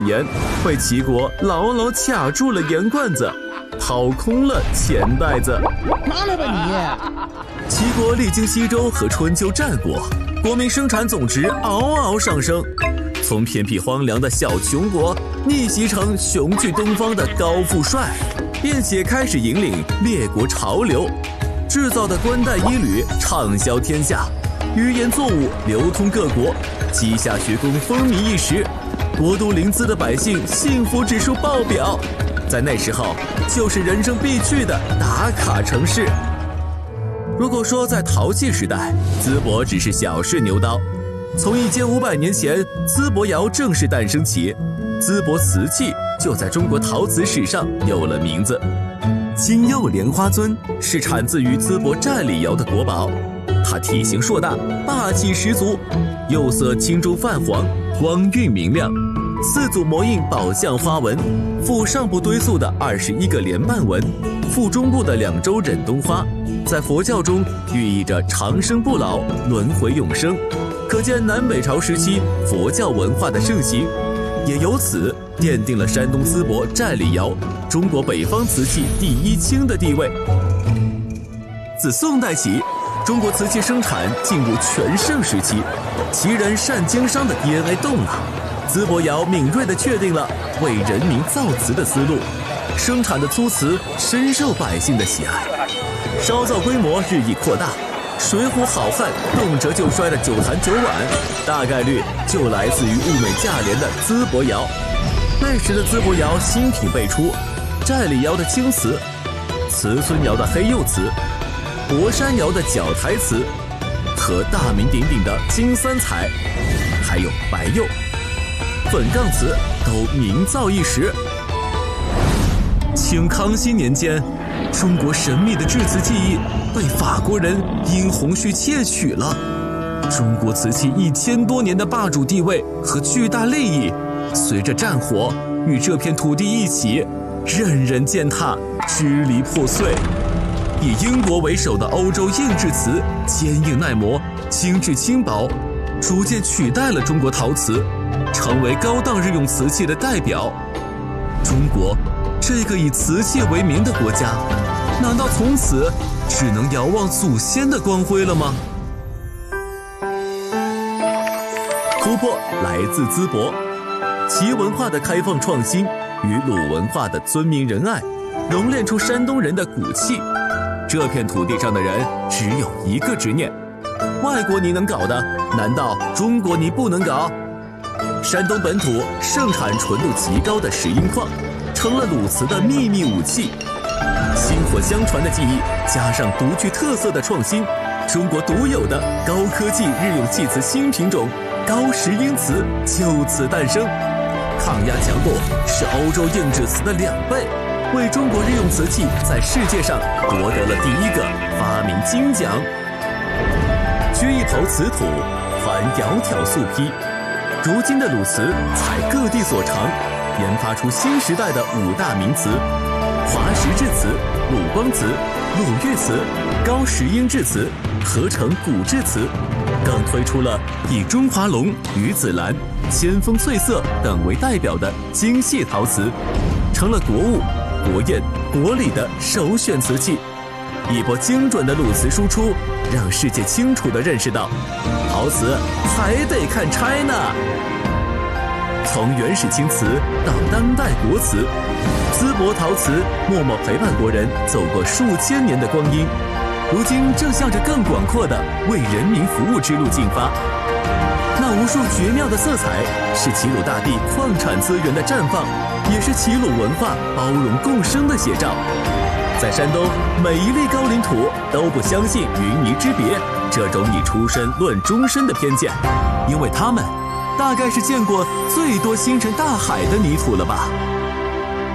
年，被齐国牢牢卡住了盐罐子，掏空了钱袋子。 拿来吧你！ 齐国历经西周和春秋战国，国民生产总值嗷嗷上升，从偏僻荒凉的小穷国逆袭成雄踞东方的高富帅，并且开始引领列国潮流，制造的冠带衣履畅销天下，语言作物流通各国，稷下学宫风靡一时，国都临淄的百姓幸福指数爆表，在那时候就是人生必去的打卡城市。如果说在陶器时代，淄博只是小试牛刀，从1500年前淄博窑正式诞生起，淄博瓷器就在中国陶瓷史上有了名字。金釉莲花尊是产自于淄博占里窑的国宝，它体型硕大，霸气十足，釉色青中泛黄，光晕明亮，四组模印宝相花纹，附上部堆塑的21个莲瓣纹，附中部的2周忍冬花，在佛教中寓意着长生不老、轮回永生，可见南北朝时期佛教文化的盛行，也由此奠定了山东淄博占里窑中国北方瓷器第一清的地位。自宋代起，中国瓷器生产进入全盛时期，齐人善经商的 DNA 动了，淄博窑敏锐地确定了为人民造瓷的思路，生产的粗瓷深受百姓的喜爱，烧造规模日益扩大，水浒好汉动辄就摔的酒坛酒碗，大概率就来自于物美价廉的淄博窑。那时的淄博窑新品辈出，占里窑的青瓷，瓷村窑的黑釉瓷，博山窑的角台瓷，和大名鼎鼎的金三彩，还有白釉、粉钢瓷都名噪一时。清康熙年间，中国神秘的制瓷技艺被法国人殷洪绪窃取了，中国瓷器1000多年的霸主地位和巨大利益，随着战火与这片土地一起任人践踏，支离破碎。以英国为首的欧洲硬质瓷坚硬耐磨、精致轻薄，逐渐取代了中国陶瓷，成为高档日用瓷器的代表。中国这个以瓷器为名的国家，难道从此只能遥望祖先的光辉了吗？突破来自淄博，齐文化的开放创新与鲁文化的尊明仁爱，熔炼出山东人的骨气。这片土地上的人只有一个执念，外国你能搞的，难道中国你不能搞？山东本土盛产纯度极高的石英矿，成了鲁瓷的秘密武器。薪火相传的技艺加上独具特色的创新，中国独有的高科技日用器瓷新品种高石英瓷就此诞生，抗压强度是欧洲硬质瓷的2倍，为中国日用瓷器在世界上夺得了第1个发明金奖。掬一抔瓷土，凡窈窕素坯。如今的鲁瓷采各地所长，研发出新时代的5大名瓷：华石制瓷、鲁光瓷、鲁玉瓷、高石英制瓷、合成骨制瓷，更推出了以中华龙、鱼子蓝、千峰翠色等为代表的精细陶瓷，成了国物、国宴、国礼的首选瓷器。一波精准的鲁瓷输出，让世界清楚地认识到，陶瓷还得看 China。从原始青瓷到当代国瓷，淄博陶瓷默默陪伴国人走过数千年的光阴，如今正向着更广阔的为人民服务之路进发。那无数绝妙的色彩，是齐鲁大地矿产资源的绽放，也是齐鲁文化包容共生的写照。在山东，每一粒高岭土都不相信云泥之别这种以出身论终身的偏见，因为他们大概是见过最多星辰大海的泥土了吧。